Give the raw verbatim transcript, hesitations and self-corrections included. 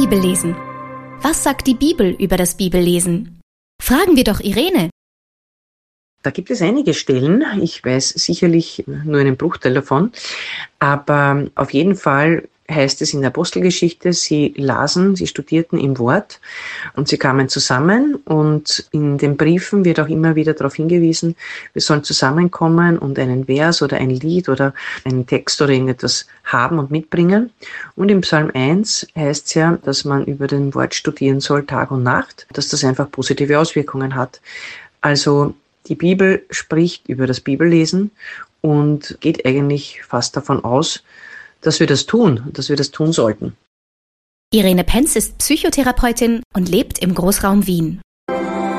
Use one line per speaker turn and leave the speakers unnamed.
Bibellesen. Was sagt die Bibel über das Bibellesen? Fragen wir doch Irene.
Da gibt es einige Stellen, ich weiß sicherlich nur einen Bruchteil davon, aber auf jeden Fall heißt es in der Apostelgeschichte, sie lasen, sie studierten im Wort und sie kamen zusammen, und in den Briefen wird auch immer wieder darauf hingewiesen, wir sollen zusammenkommen und einen Vers oder ein Lied oder einen Text oder irgendetwas haben und mitbringen. Und im Psalm eins heißt es ja, dass man über den Wort studieren soll Tag und Nacht, dass das einfach positive Auswirkungen hat. Also die Bibel spricht über das Bibellesen und geht eigentlich fast davon aus, dass wir das tun, dass wir das tun sollten.
Irene Penz ist Psychotherapeutin und lebt im Großraum Wien.